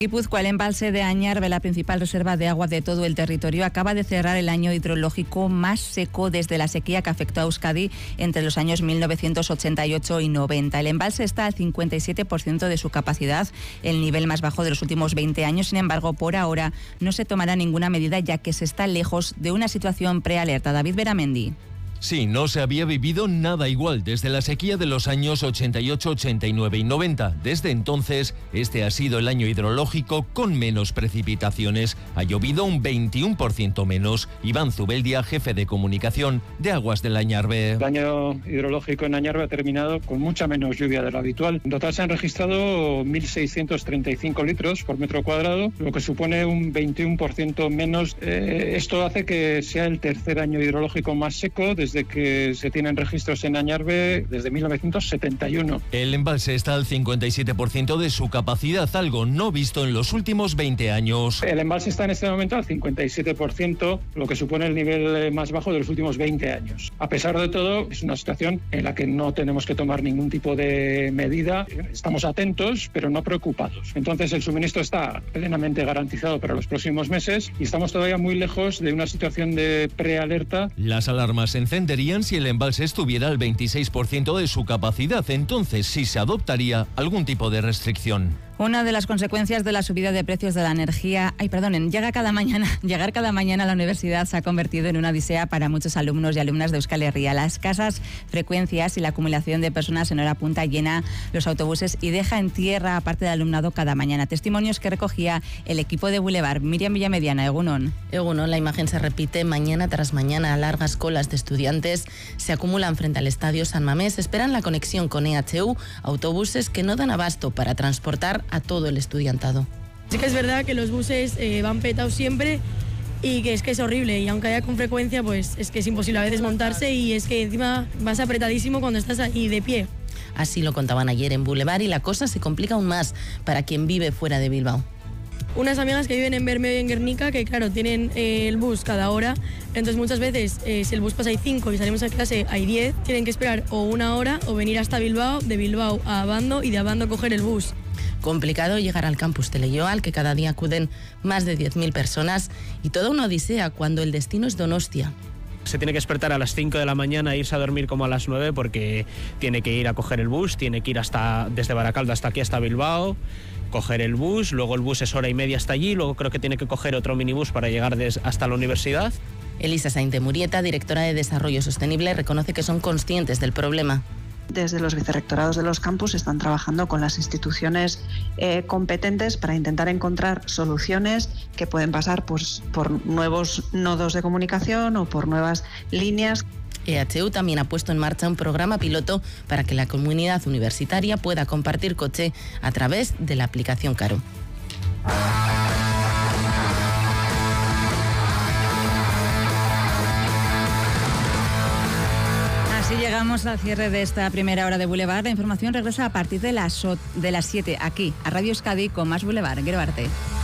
Guipúzcoa, el embalse de Añarbe, la principal reserva de agua de todo el territorio, acaba de cerrar el año hidrológico más seco desde la sequía que afectó a Euskadi entre los años 1988 y 90. El embalse está al 57% de su capacidad, el nivel más bajo de los últimos 20 años. Sin embargo, por ahora no se tomará ninguna medida, ya que se está lejos de una situación prealerta. David Beramendi. Sí, no se había vivido nada igual desde la sequía de los años 88, 89 y 90. Desde entonces, este ha sido el año hidrológico con menos precipitaciones. Ha llovido un 21% menos. Iván Zubeldia, jefe de comunicación de Aguas del Añarbe. El año hidrológico en Añarbe ha terminado con mucha menos lluvia de lo habitual. En total se han registrado 1.635 litros por metro cuadrado, lo que supone un 21% menos. Esto hace que sea el tercer año hidrológico más seco desde que se tienen registros en Añarbe desde 1971. El embalse está al 57% de su capacidad, algo no visto en los últimos 20 años. El embalse está en este momento al 57%, lo que supone el nivel más bajo de los últimos 20 años. A pesar de todo, es una situación en la que no tenemos que tomar ningún tipo de medida. Estamos atentos, pero no preocupados. Entonces, el suministro está plenamente garantizado para los próximos meses y estamos todavía muy lejos de una situación de prealerta. Las alarmas se encenderían si el embalse estuviera al 26% de su capacidad. Entonces sí se adoptaría algún tipo de restricción. Una de las consecuencias de la subida de precios de la energía, llegar cada mañana a la universidad se ha convertido en una odisea para muchos alumnos y alumnas de Euskal Herria. Las escasas frecuencias y la acumulación de personas en hora punta llena los autobuses y deja en tierra a parte del alumnado cada mañana. Testimonios que recogía el equipo de Boulevard. Miriam Villamediana, Egunon. Egunon, la imagen se repite mañana tras mañana. Largas colas de estudiantes se acumulan frente al Estadio San Mamés. Esperan la conexión con EHU, autobuses que no dan abasto para transportar a todo el estudiantado. Sí que es verdad que los buses van petados siempre y que es horrible, y aunque haya con frecuencia, pues es que es imposible a veces montarse, y es que encima vas apretadísimo cuando estás ahí de pie. Así lo contaban ayer en Boulevard, y la cosa se complica aún más para quien vive fuera de Bilbao. Unas amigas que viven en Bermeo y en Guernica, que claro, tienen el bus cada hora, entonces muchas veces si el bus pasa hay 5 y salimos a clase hay 10, tienen que esperar o una hora o venir hasta Bilbao, de Bilbao a Abando y de Abando coger el bus. Complicado llegar al campus de Leioa, al que cada día acuden más de 10.000 personas, y toda una odisea cuando el destino es Donostia. Se tiene que despertar a las 5 de la mañana e irse a dormir como a las 9 porque tiene que ir a coger el bus, tiene que ir desde Baracaldo hasta aquí, hasta Bilbao, coger el bus, luego el bus es hora y media hasta allí, luego creo que tiene que coger otro minibús para llegar hasta la universidad. Elisa Sainte Murieta, directora de Desarrollo Sostenible, reconoce que son conscientes del problema. Desde los vicerrectorados de los campus están trabajando con las instituciones competentes para intentar encontrar soluciones que pueden pasar por nuevos nodos de comunicación o por nuevas líneas. EHU también ha puesto en marcha un programa piloto para que la comunidad universitaria pueda compartir coche a través de la aplicación Caro. Así llegamos al cierre de esta primera hora de Boulevard. La información regresa a partir de las 7 aquí, a Radio Euskadi, con más Boulevard. Quiero verte.